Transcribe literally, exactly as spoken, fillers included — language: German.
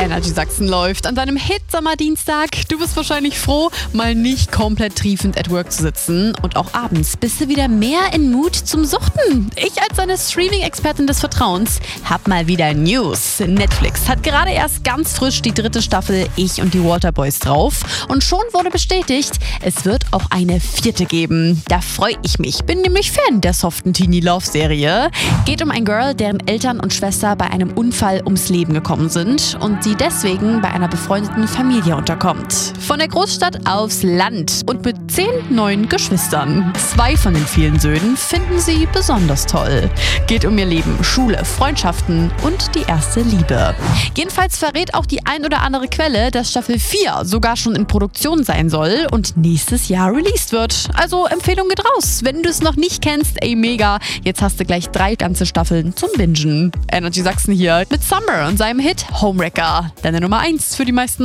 Energy Sachsen läuft an deinem Hit-Sommerdienstag. Du bist wahrscheinlich froh, mal nicht komplett triefend at work zu sitzen. Und auch abends bist du wieder mehr in Mut zum Suchten. Ich als deine Streaming-Expertin des Vertrauens hab mal wieder News. Netflix hat gerade erst ganz frisch die dritte Staffel Ich und die Waterboys drauf. Und schon wurde bestätigt, es wird auch eine vierte geben. Da freue ich mich. Bin nämlich Fan der soften Teenie-Love-Serie. Geht um ein Girl, deren Eltern und Schwester bei einem Unfall ums Leben gekommen sind und sie deswegen bei einer befreundeten Familie unterkommt. Von der Großstadt aufs Land und mit zehn neuen Geschwistern. Zwei von den vielen Söhnen finden sie besonders toll. Geht um ihr Leben, Schule, Freundschaften und die erste Liebe. Jedenfalls verrät auch die ein oder andere Quelle, dass Staffel vier sogar schon in Produktion sein soll und nächstes Jahr released wird. Also Empfehlung geht raus. Wenn du es noch nicht kennst, ey mega, jetzt hast du gleich drei ganze Staffeln zum Bingen. Energy Sachsen hier mit Summer und seinem Hit Homewrecker. Deine Nummer eins für die meisten